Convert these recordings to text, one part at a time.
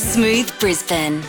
Smooth Brisbane.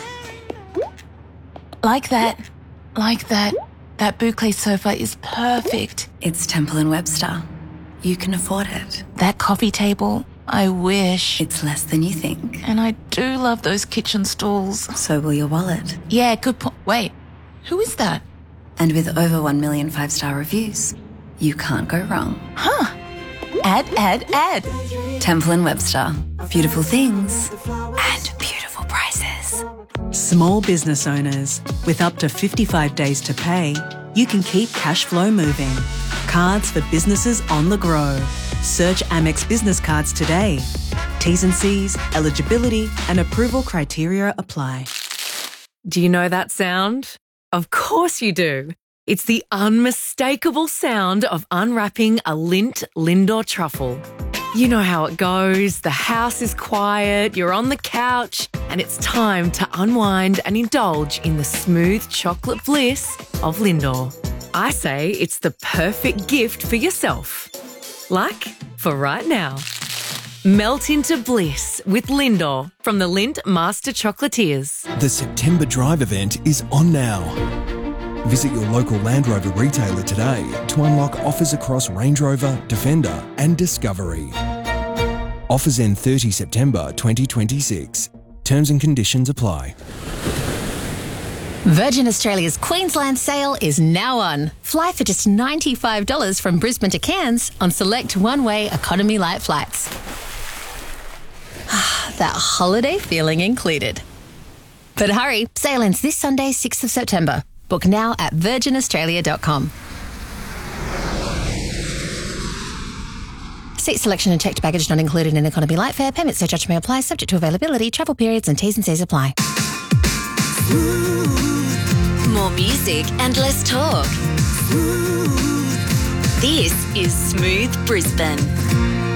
Like that. That boucle sofa is perfect. It's Temple & Webster. You can afford it. That coffee table, I wish. It's less than you think. And I do love those kitchen stools. So will your wallet. Yeah, good point. Wait, who is that? And with over 1 million 5-star reviews, you can't go wrong. Huh. Add. Temple & Webster. Beautiful things and beautiful prices. Small business owners, with up to 55 days to pay, you can keep cash flow moving. Cards for businesses on the grow. Search Amex Business Cards today. T's and C's, eligibility and approval criteria apply. Do you know that sound? Of course you do. It's the unmistakable sound of unwrapping a Lindt Lindor truffle. You know how it goes. The house is quiet, you're on the couch, and it's time to unwind and indulge in the smooth chocolate bliss of Lindor. I say it's the perfect gift for yourself. Like for right now. Melt into bliss with Lindor from the Lindt Master Chocolatiers. The September Drive event is on now. Visit your local Land Rover retailer today to unlock offers across Range Rover, Defender and Discovery. Offers end 30 September 2026. Terms and conditions apply. Virgin Australia's Queensland sale is now on. Fly for just $95 from Brisbane to Cairns on select one-way economy light flights. That holiday feeling included. But hurry, sale ends this Sunday, 6th of September. Book now at virginaustralia.com. Seat selection and checked baggage not included in economy light fare. Payment surcharge may apply, subject to availability, travel periods and T's and C's apply. More music and less talk. This is Smooth Brisbane.